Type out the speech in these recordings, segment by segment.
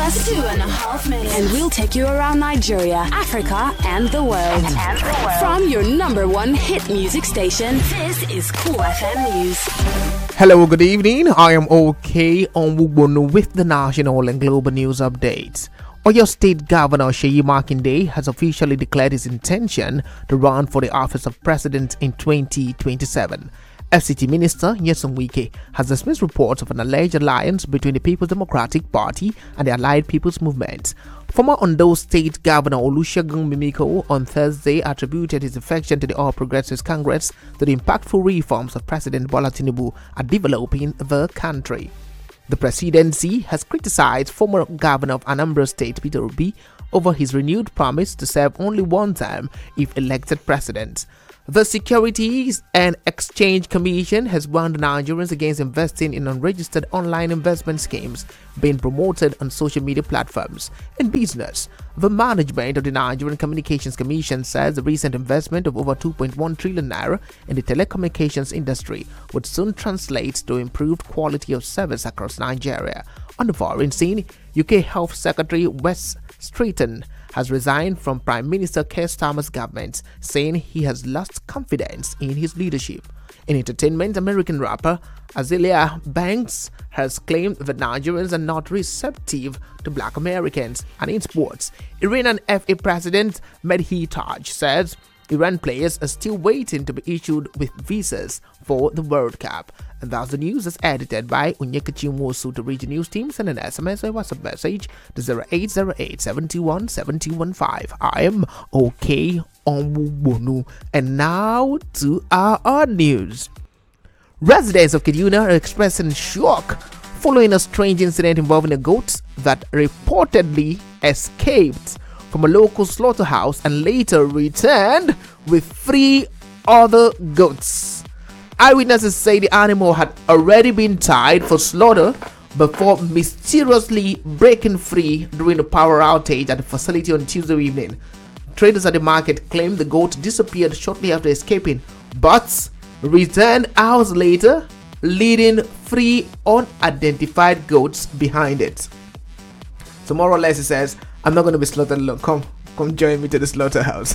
just 2.5 minutes. And we'll take you around Nigeria, Africa, and the world. From your number one hit music station, this is Cool FM News. Hello, good evening. I am OK Onwugbonu with the national and global news updates. Oyo State Governor Seyi Makinde has officially declared his intention to run for the office of president in 2027. FCT Minister Nyesom Wike has dismissed reports of an alleged alliance between the People's Democratic Party and the Allied People's Movement. Former Ondo State Governor Olusegun Mimiko on Thursday attributed his defection to the All Progressives Congress to the impactful reforms of President Bola Tinubu are developing the country. The presidency has criticized former Governor of Anambra State Peter Obi over his renewed promise to serve only one term if elected president. The Securities and Exchange Commission has warned Nigerians against investing in unregistered online investment schemes being promoted on social media platforms. In business, the management of the Nigerian Communications Commission says the recent investment of over 2.1 trillion naira in the telecommunications industry would soon translate to improved quality of service across Nigeria. On the foreign scene, UK Health Secretary Wes Streeton has resigned from Prime Minister Keir Starmer's government, saying he has lost confidence in his leadership. In entertainment, American rapper Azealia Banks has claimed that Nigerians are not receptive to black Americans. And in sports, Iranian FA President Mehdi Taj says Iran players are still waiting to be issued with visas for the World Cup. And that's the news that's edited by Unyeka Mosu to read the news team. Send an SMS or WhatsApp message to 0808-721-715. I am OK Onwugbonu. And now to our news. Residents of Kaduna are expressing shock following a strange incident involving a goat that reportedly escaped from a local slaughterhouse and later returned with 3 other goats. Eyewitnesses say the animal had already been tied for slaughter before mysteriously breaking free during a power outage at the facility on Tuesday evening. Traders at the market claimed the goat disappeared shortly after escaping, but returned hours later, leading 3 unidentified goats behind it. So more or less it says, I'm not going to be slaughtered alone. Come join me to the slaughterhouse.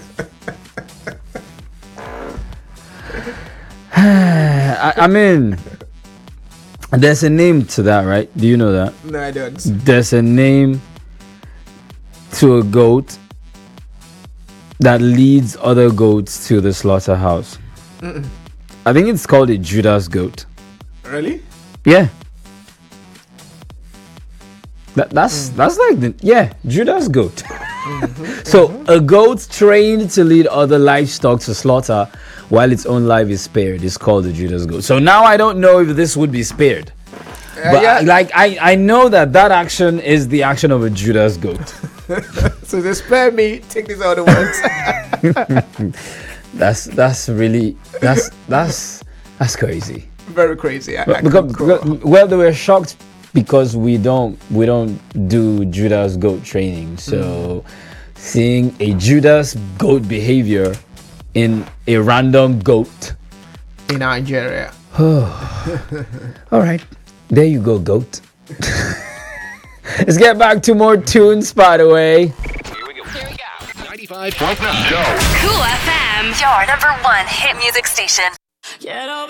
I mean, there's a name to that, right? Do you know that? No, I don't. There's a name to a goat that leads other goats to the slaughterhouse. I think it's called a Judas goat. Really? Yeah. That's like Judas goat. So a goat trained to lead other livestock to slaughter while its own life is spared is called the Judas goat. So now I don't know if this would be spared. But I know that action is the action of a Judas goat. So they spare me, take these other ones. That's crazy. Very crazy. Well, they were shocked because we don't do Judas goat training. So seeing a Judas goat behavior in a random goat in Nigeria. All right, there you go, goat. Let's get back to more tunes, by the way. Here we go. 95.9. Go. Cool FM, your number one hit music station. Quiero